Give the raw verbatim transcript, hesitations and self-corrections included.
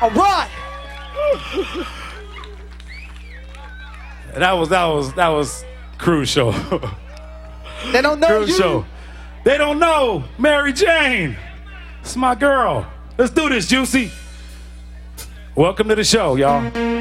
All right. That was that was that was Cruise Show. They don't know Cruise you. Show. They don't know Mary Jane. It's my girl. Let's do this, Juicy. Welcome to the show, y'all.